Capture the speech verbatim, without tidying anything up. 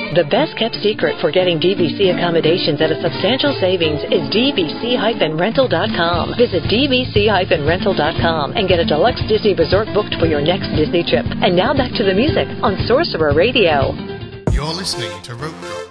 The best-kept secret for getting D V C accommodations at a substantial savings is D V C rental dot com. Visit D V C rental dot com and get a deluxe Disney resort booked for your next Disney trip. And now back to the music on Sorcerer Radio. You're listening to Rope Drop